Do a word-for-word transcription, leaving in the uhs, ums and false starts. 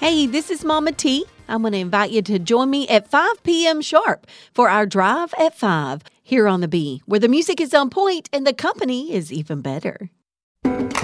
Hey, this is Mama T. I'm going to invite you to join me at five p.m. sharp for our Drive at five here on the Bee, where the music is on point and the company is even better.